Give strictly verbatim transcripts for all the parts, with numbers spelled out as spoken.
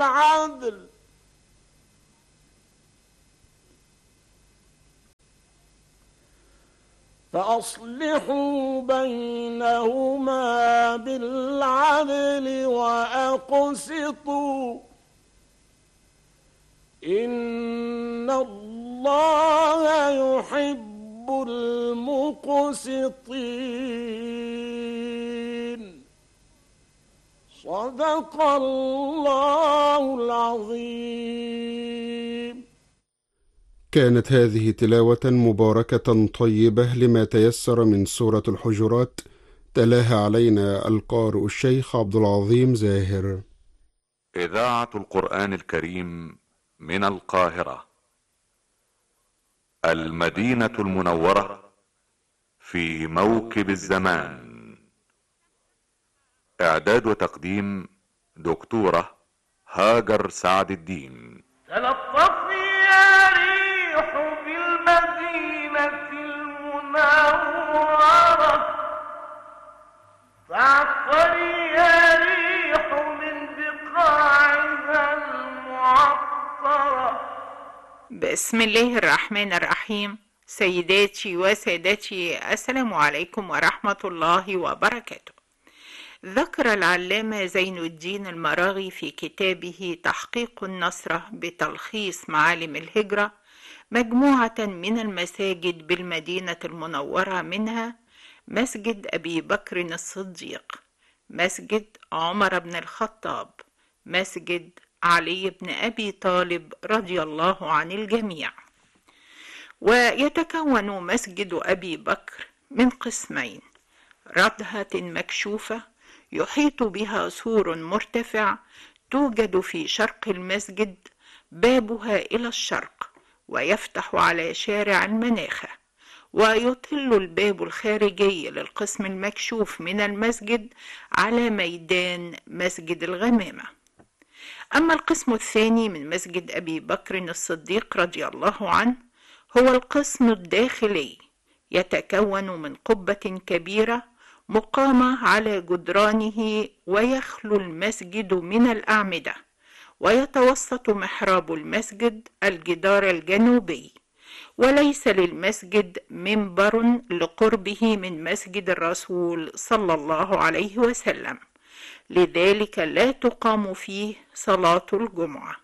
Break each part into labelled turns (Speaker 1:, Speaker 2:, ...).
Speaker 1: بالعدل فأصلحوا بينهما بالعدل وأقسطوا إن الله يحب المقسطين. صدق الله العظيم.
Speaker 2: كانت هذه تلاوة مباركة طيبة لما تيسر من سورة الحجرات، تلاها علينا القارئ الشيخ عبد العظيم زاهر.
Speaker 3: إذاعة القرآن الكريم من القاهرة، المدينة المنورة، في موكب الزمان. إعداد وتقديم دكتورة هاجر سعد الدين.
Speaker 4: تلطفي يا ريح بالمدينة المنورة، تعطري يا ريح من بقاعها المعطرة.
Speaker 5: بسم الله الرحمن الرحيم. سيداتي وسادتي، السلام عليكم ورحمة الله وبركاته. ذكر العلامة زين الدين المراغي في كتابه تحقيق النصرة بتلخيص معالم الهجرة مجموعة من المساجد بالمدينة المنورة، منها مسجد أبي بكر الصديق، مسجد عمر بن الخطاب، مسجد علي بن أبي طالب رضي الله عن الجميع. ويتكون مسجد أبي بكر من قسمين: ردهة مكشوفة يحيط بها سور مرتفع توجد في شرق المسجد، بابها إلى الشرق ويفتح على شارع المناخة، ويطل الباب الخارجي للقسم المكشوف من المسجد على ميدان مسجد الغمامة. أما القسم الثاني من مسجد أبي بكر الصديق رضي الله عنه هو القسم الداخلي، يتكون من قبة كبيرة مقامة على جدرانه، ويخلو المسجد من الأعمدة، ويتوسط محراب المسجد الجدار الجنوبي، وليس للمسجد منبر لقربه من مسجد الرسول صلى الله عليه وسلم، لذلك لا تقام فيه صلاة الجمعة.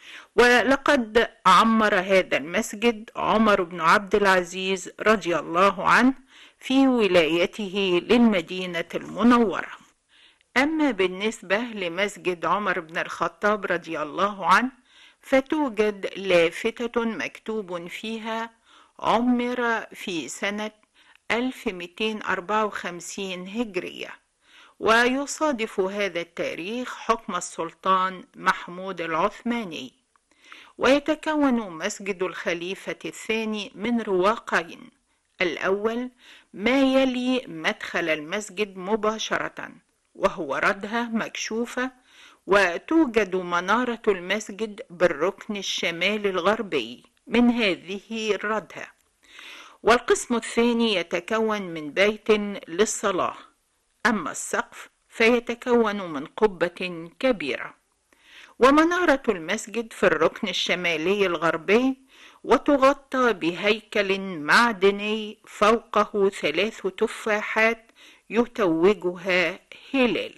Speaker 5: ولقد عمر هذا المسجد عمر بن عبد العزيز رضي الله عنه في ولايته للمدينة المنورة. أما بالنسبة لمسجد عمر بن الخطاب رضي الله عنه فتوجد لافتة مكتوب فيها عمر في سنة ألف ومئتين وأربعة وخمسين هجرية، ويصادف هذا التاريخ حكم السلطان محمود العثماني. ويتكون مسجد الخليفة الثاني من رواقين: الأول ما يلي مدخل المسجد مباشرة، وهو ردهة مكشوفة، وتوجد منارة المسجد بالركن الشمالي الغربي من هذه الردهة. والقسم الثاني يتكون من بيت للصلاة، أما السقف فيتكون من قبة كبيرة. ومنارة المسجد في الركن الشمالي الغربي، وتغطى بهيكل معدني فوقه ثلاث تفاحات يتوجها هلال.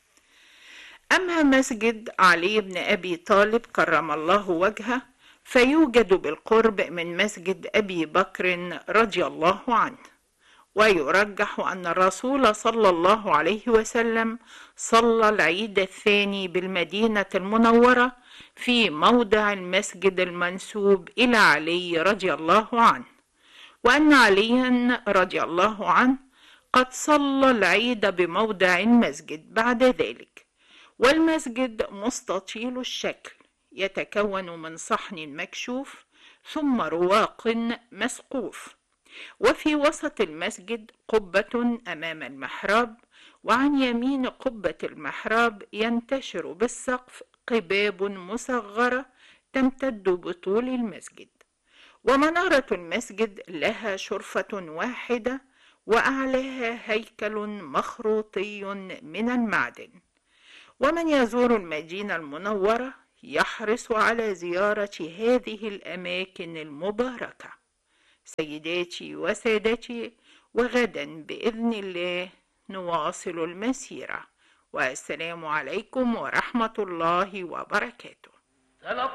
Speaker 5: أما مسجد علي بن أبي طالب كرم الله وجهه فيوجد بالقرب من مسجد أبي بكر رضي الله عنه. ويرجح أن الرسول صلى الله عليه وسلم صلى العيد الثاني بالمدينة المنورة في موضع المسجد المنسوب إلى علي رضي الله عنه، وأن عليا رضي الله عنه قد صلى العيد بموضع المسجد بعد ذلك. والمسجد مستطيل الشكل، يتكون من صحن مكشوف ثم رواق مسقوف، وفي وسط المسجد قبة أمام المحراب، وعن يمين قبة المحراب ينتشر بالسقف قباب مصغرة تمتد بطول المسجد. ومنارة المسجد لها شرفة واحدة، وأعلاها هيكل مخروطي من المعدن. ومن يزور المدينة المنورة يحرص على زيارة هذه الأماكن المباركة. سيداتي وسادتي، وغدا بإذن الله نواصل المسيرة، والسلام عليكم ورحمة الله وبركاته.